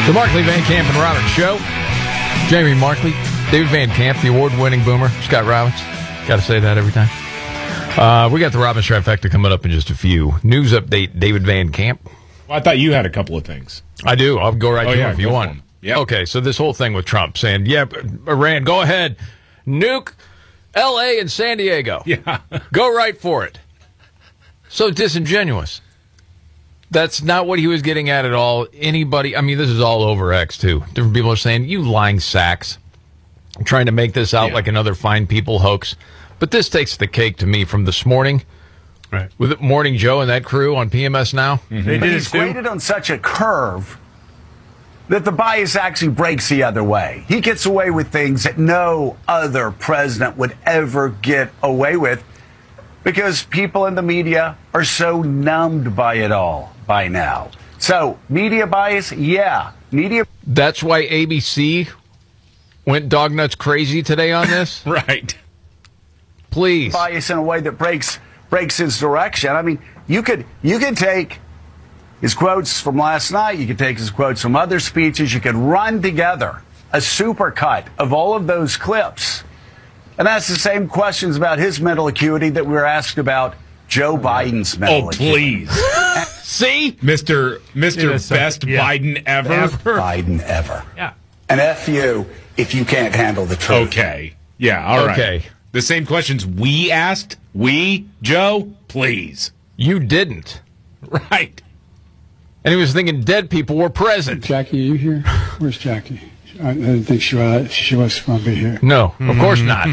The Markley, Van Camp, and Robbins Show. Jamie Markley, David Van Camp, the award-winning boomer, Scott Robbins. Got to say that every time. We got the Robbins Trifecta coming up in just a few. News update, David Van Camp. Well, I thought you had a couple of things. I do. I'll go right to him if you want. Yep. Okay, so this whole thing with Trump saying, yeah, Iran, go ahead. Nuke L.A. and San Diego. Yeah. Go right for it. So disingenuous. That's not what he was getting at all. Anybody, I mean, this is all over X, too. Different people are saying, you lying sacks. I'm trying to make this out like another Fine People hoax. But this takes the cake to me from this morning. Right. With Morning Joe and that crew on PMS Now. Mm-hmm. They But did he's it too. graded on such a curve that the bias actually breaks the other way. He gets away with things that no other president would ever get away with because people in the media are so numbed by it all by now. So, media bias, yeah. Media. That's why ABC went dog nuts crazy today on this? Right. Please. Bias in a way that breaks his direction. I mean, you could take his quotes from last night, you could take his quotes from other speeches, you could run together a supercut of all of those clips and ask the same questions about his mental acuity that we were asked about Joe Biden's mental acuity. Please. See? Mr. Best Biden ever. Biden ever. Yeah. And F you if you can't handle the truth. Okay. Yeah, all right. Okay. The same questions we asked? We, Joe? Please. You didn't. Right. And he was thinking dead people were present. Jackie, are you here? Where's Jackie? I didn't think she was going to be here. No, of course not.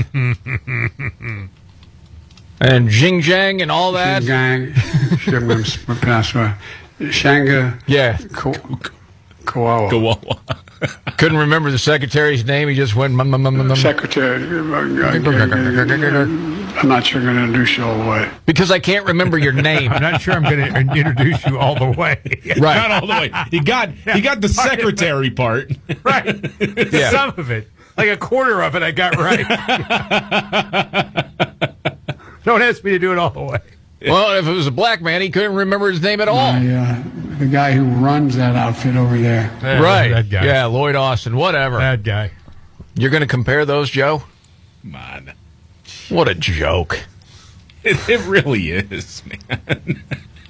And Jing Jang and all that. Gang, Shanga, Yeah. Koala. Couldn't remember the secretary's name. He just went. Secretary. I'm not sure I'm going to introduce you all the way. Because I can't remember your name. I'm not sure I'm going to introduce you all the way. Right. Not all the way. He got the secretary part. Right. Yeah. Some of it. Like a quarter of it I got right. Don't ask me to do it all the way. Well, if it was a black man, he couldn't remember his name at all. The guy who runs that outfit over there. Right. That guy. Yeah, Lloyd Austin, whatever. That guy. You're going to compare those, Joe? Come on. What a joke. It really is, man.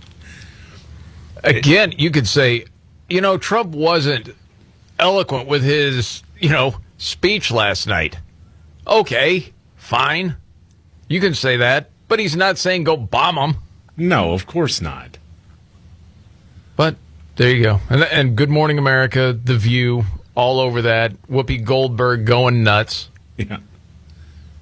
Again, you could say, Trump wasn't eloquent with his, speech last night. Okay, fine. You can say that, but he's not saying go bomb them. No, of course not. But there you go. And Good Morning America, The View, all over that. Whoopi Goldberg going nuts. Yeah.